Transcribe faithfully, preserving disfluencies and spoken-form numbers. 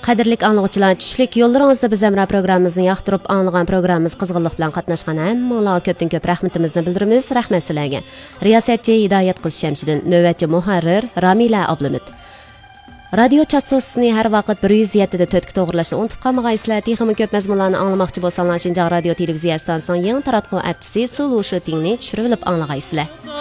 Qadirlik anlıqçılar, tushlik yo'llaringizda biz Amra programmamizni yoqtirib anlagan programmamiz qizg'inlik bilan qatnashgan hammalarga ko'pdan ko'p rahmatimizni bildiramiz. Rahmat sizlarga. Riyosatchi Hidoyat qiz Shamsiddin, navbatchi muharrir Ramila Ablamid. Radio chatsosini har vaqt bir yuz yetti da to'rt ga to'g'rilashni unutib qolmag'aysizlar. Texnik ko'p mazmunlarni anglamoqchi bo'lsanglar, Shinjang radio televiziya stansiyasining yangi taratquv appsi Sulu Shootingni tushirib olib anglag'aysizlar.